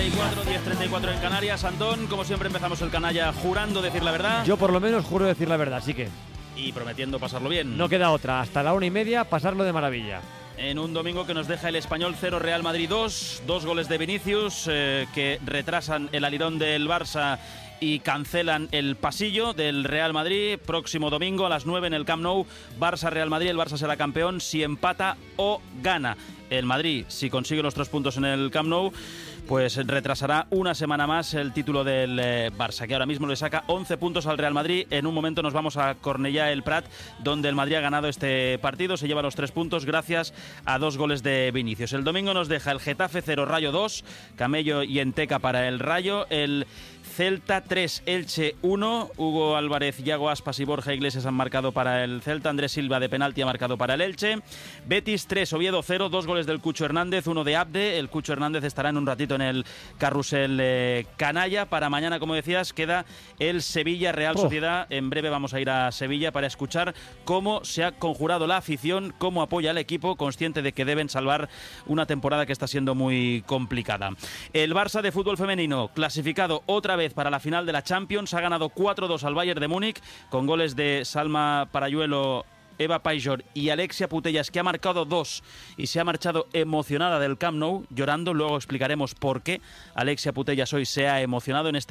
10:34, 10:34 en Canarias. Antón, como siempre empezamos el canalla jurando decir la verdad. Yo por lo menos juro decir la verdad, así que... Y prometiendo pasarlo bien. No queda otra, hasta la 1:30 pasarlo de maravilla. En un domingo que nos deja el Español 0, Real Madrid 2, 2 goles de Vinicius que retrasan el alirón del Barça y cancelan el pasillo del Real Madrid. Próximo domingo a las 9 en el Camp Nou, Barça-Real Madrid. El Barça será campeón si empata o gana. El Madrid, si consigue los 3 puntos en el Camp Nou, pues retrasará una semana más el título del Barça, que ahora mismo le saca 11 puntos al Real Madrid. En un momento nos vamos a Cornellà el Prat, donde el Madrid ha ganado este partido. Se lleva los 3 puntos gracias a 2 goles de Vinicius. El domingo nos deja el Getafe 0, Rayo 2, Camello y Enteca para el Rayo. El Celta 3, Elche 1. Hugo Álvarez, Iago Aspas y Borja Iglesias han marcado para el Celta. Andrés Silva de penalti ha marcado para el Elche. Betis 3, Oviedo 0. 2 goles del Cucho Hernández, 1 de Abde. El Cucho Hernández estará en un ratito en el carrusel canalla. Para mañana, como decías, queda el Sevilla Real Sociedad. En breve vamos a ir a Sevilla para escuchar cómo se ha conjurado la afición, cómo apoya al equipo, consciente de que deben salvar una temporada que está siendo muy complicada. El Barça de fútbol femenino, clasificado otra vez para la final de la Champions, ha ganado 4-2 al Bayern de Múnich con goles de Salma Parayuelo, Eva Pajor y Alexia Putellas, que ha marcado 2 y se ha marchado emocionada del Camp Nou, llorando. Luego explicaremos por qué Alexia Putellas hoy se ha emocionado en este